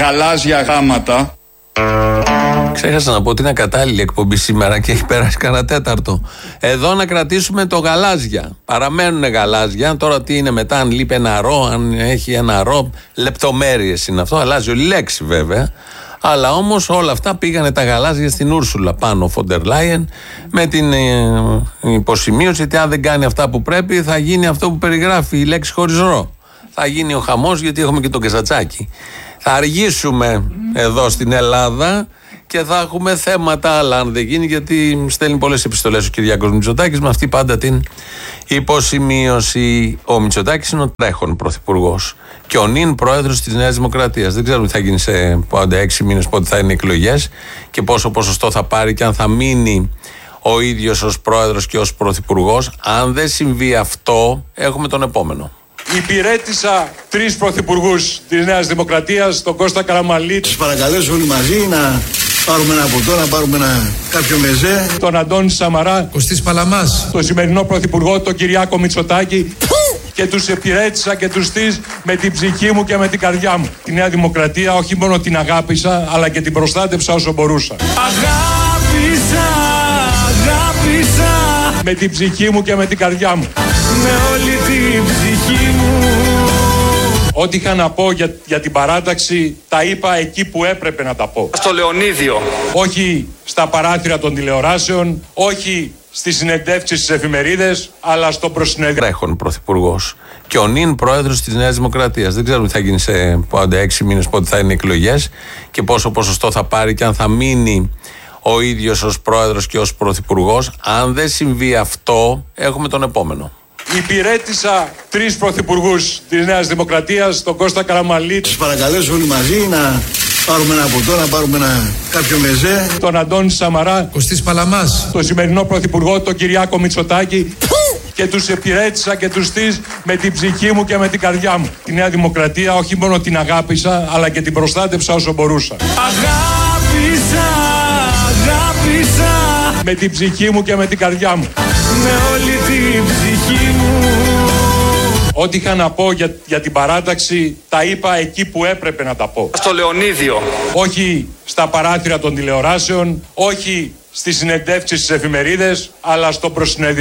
γαλάζια γάματα. Ξέχασα να πω ότι είναι κατάλληλη εκπομπή σήμερα και έχει περάσει κανένα τέταρτο. Εδώ να κρατήσουμε το γαλάζια. Παραμένουν γαλάζια. Τώρα τι είναι μετά, αν λείπει ένα ρο, αν έχει ένα ρο. Λεπτομέρειες είναι αυτό. Αλλάζει όλη λέξη βέβαια. Αλλά όμως όλα αυτά πήγανε τα γαλάζια στην Ούρσουλα πάνω, Φοντερ Λάιεν, με την υποσημείωση ότι αν δεν κάνει αυτά που πρέπει, θα γίνει αυτό που περιγράφει η λέξη χωρίς ρο. Θα γίνει ο χαμός, γιατί έχουμε και τον Κεσατσάκη. Θα αργήσουμε εδώ στην Ελλάδα και θα έχουμε θέματα άλλα αν δεν γίνει, γιατί στέλνει πολλές επιστολές ο Κυριάκος Μητσοτάκης με αυτή πάντα την υποσημείωση. Ο Μητσοτάκης είναι ο τρέχον πρωθυπουργός και ο νυν πρόεδρος της Νέας Δημοκρατίας. Δεν ξέρουμε τι θα γίνει σε 6 μήνες, πότε θα είναι οι εκλογές και πόσο ποσοστό θα πάρει και αν θα μείνει ο ίδιος ως πρόεδρος και ως πρωθυπουργός. Αν δεν συμβεί αυτό, έχουμε τον επόμενο. Υπηρέτησα 3 πρωθυπουργούς της Νέας Δημοκρατίας, τον Κώστα Καραμανλή. Σας παρακαλέσω όλοι μαζί να πάρουμε ένα ποτό, να πάρουμε κάποιο μεζέ. Τον Αντώνη Σαμαρά. Κωστής Παλαμάς. Τον σημερινό πρωθυπουργό, τον Κυριάκο Μητσοτάκη. Και τους υπηρέτησα και τους στείς με την ψυχή μου και με την καρδιά μου. Τη Νέα Δημοκρατία όχι μόνο την αγάπησα, αλλά και την προστάτευσα όσο μπορούσα. Αγάπησα. Με την ψυχή μου και με την καρδιά μου. Με όλη την ψυχή μου. Ό,τι είχα να πω για την παράταξη, τα είπα εκεί που έπρεπε να τα πω. Στο Λεωνίδιο. Όχι στα παράθυρα των τηλεοράσεων, όχι στις συνεντεύξεις στις εφημερίδες, αλλά στο προσυνεδρίο. Τρέχον πρωθυπουργός και ο νυν πρόεδρος της Νέας Δημοκρατίας. Δεν ξέρουμε τι θα γίνει σε 6 μήνες, πότε θα είναι οι εκλογές και πόσο ποσοστό θα πάρει και αν θα μείνει ο ίδιος ως πρόεδρος και ως πρωθυπουργός. Αν δεν συμβεί αυτό, έχουμε τον επόμενο. Υπηρέτησα 3 πρωθυπουργούς της Νέας Δημοκρατίας, τον Κώστα Καραμανλή. Σας παρακαλέσω όλοι μαζί να πάρουμε ένα ποτό, να πάρουμε κάποιο μεζέ. Τον Αντώνη Σαμαρά. Κωστής Παλαμάς. Τον σημερινό πρωθυπουργό, τον Κυριάκο Μητσοτάκη. Και τους υπηρέτησα και τους στείς με την ψυχή μου και με την καρδιά μου. Τη Νέα Δημοκρατία όχι μόνο την αγάπησα, αλλά και την προστάτευσα όσο μπορούσα. Αγάπησα. Με την ψυχή μου και με την καρδιά μου. Με όλη την ψυχή μου. Ό,τι είχα να πω για την παράταξη, τα είπα εκεί που έπρεπε να τα πω. Στο Λεωνίδιο. Όχι στα παράθυρα των τηλεοράσεων, όχι στις συνεντεύξεις στις εφημερίδες, αλλά στο προσυνεδρίο.